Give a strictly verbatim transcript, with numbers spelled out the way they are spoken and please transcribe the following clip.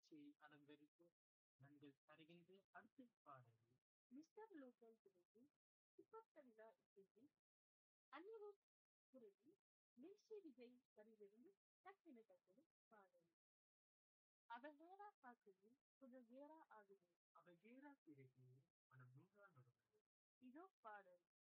நிகழ்ச்சியை அலங்கரித்து நன்கள் தருகின்ற அடுத்த பாடல் மிஸ்டர் லோக்கல் குருவி சுப்பத்தல்லா இசையில் அனிருத் குருவி மிர்ச்சி விஜய் வரியிலிருந்து டக்குனு டக்குனு பாடல் அவ வேறா பார்க்கையில் கொஞ்சம் வேறா ஆகுது அவ கேரா பிறகு மனம் நூறா நொறுங்குது. இதோ பாடல்